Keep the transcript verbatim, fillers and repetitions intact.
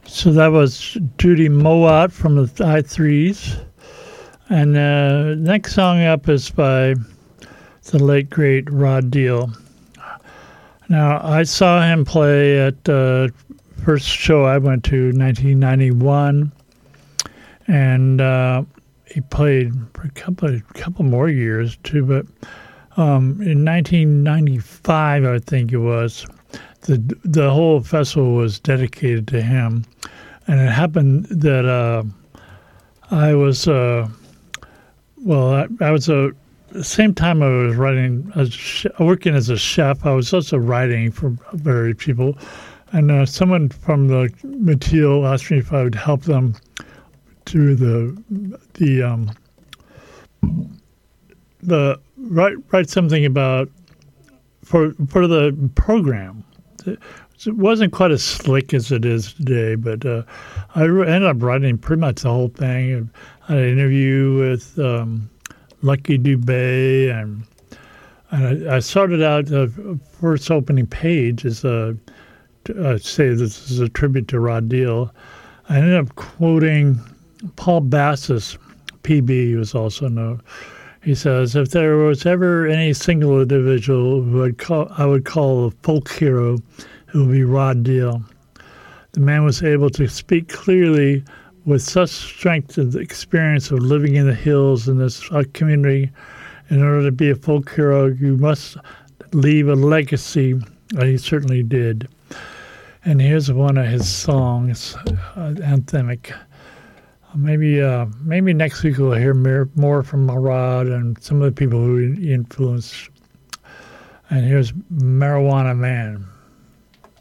So that was Judy Mowat from the I Threes. And uh, next song up is by the late, great Rod Deal. Now, I saw him play at the uh, first show I went to, nineteen ninety-one. And uh, he played for a couple, a couple more years, too. But um, in nineteen ninety-five, I think it was, the the whole festival was dedicated to him. And it happened that uh, I was, uh, well, I, I was a, the same time I was writing, I was working as a chef, I was also writing for various people. And uh, someone from the Mateel asked me if I would help them do the, the, um, the, write, write something about, for, for the program. It wasn't quite as slick as it is today, but uh, I ended up writing pretty much the whole thing. I had an interview with um, Lucky Dubé, and, and I, I started out the first opening page as a, uh, say this is a tribute to Rod Deal. I ended up quoting Paul Bassis, P B, who was also known. He says, if there was ever any single individual who I'd call, I would call a folk hero, it would be Rod Deal. The man was able to speak clearly with such strength and the experience of living in the hills in this uh, community. In order to be a folk hero, you must leave a legacy, and he certainly did. And here's one of his songs, uh, anthemic. Maybe uh, maybe next week we'll hear more from Rod and some of the people who he influenced. And here's Marijuana Man.